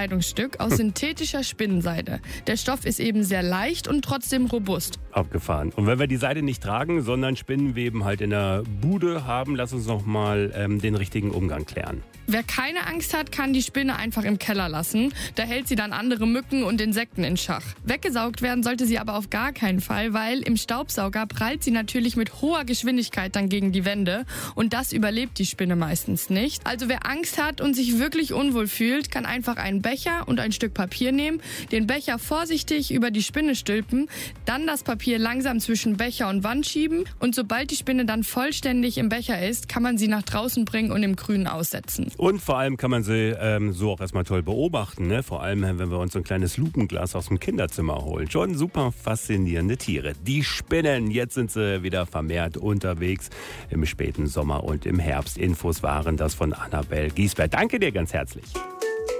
Kleidungsstück aus synthetischer Spinnenseide. Der Stoff ist eben sehr leicht und trotzdem robust. Abgefahren. Und wenn wir die Seide nicht tragen, sondern Spinnenweben halt in der Bude haben, lass uns noch mal den richtigen Umgang klären. Wer keine Angst hat, kann die Spinne einfach im Keller lassen. Da hält sie dann andere Mücken und Insekten in Schach. Weggesaugt werden sollte sie aber auf gar keinen Fall, weil im Staubsauger prallt sie natürlich mit hoher Geschwindigkeit dann gegen die Wände und das überlebt die Spinne meistens nicht. Also wer Angst hat und sich wirklich unwohl fühlt, kann einfach einen Becher und ein Stück Papier nehmen, den Becher vorsichtig über die Spinne stülpen, dann das Papier langsam zwischen Becher und Wand schieben und sobald die Spinne dann vollständig im Becher ist, kann man sie nach draußen bringen und im Grünen aussetzen. Und vor allem kann man sie so auch erstmal toll beobachten, ne? Vor allem, wenn wir uns so ein kleines Lupenglas aus dem Kinderzimmer holen. Schon super faszinierende Tiere. Die Spinnen, jetzt sind sie wieder vermehrt unterwegs im späten Sommer und im Herbst. Infos waren das von Annabel Giesbert. Danke dir ganz herzlich.